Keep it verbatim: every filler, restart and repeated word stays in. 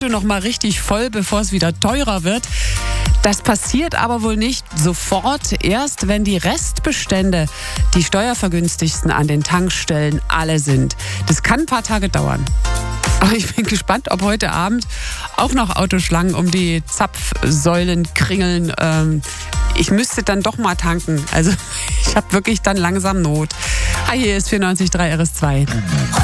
noch mal richtig voll, bevor es wieder teurer wird. Das passiert aber wohl nicht sofort, erst wenn die Restbestände, die steuervergünstigsten an den Tankstellen alle sind. Das kann ein paar Tage dauern. Aber ich bin gespannt, ob heute Abend auch noch Autoschlangen um die Zapfsäulen kringeln. Ähm, ich müsste dann doch mal tanken. Also ich habe wirklich dann langsam Not. Hi, hier ist vierundneunzig Komma drei R S zwei.